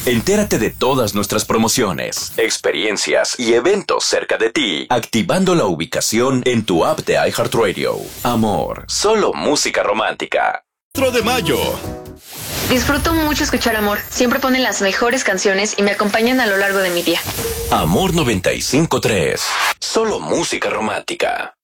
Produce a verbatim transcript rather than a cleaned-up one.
Entérate de todas nuestras promociones, experiencias y eventos cerca de ti, activando la ubicación en tu app de iHeartRadio. Amor, solo música romántica. cuatro de mayo. Disfruto mucho escuchar Amor. Siempre ponen las mejores canciones y me acompañan a lo largo de mi día. Amor noventa y cinco punto tres. Solo música romántica.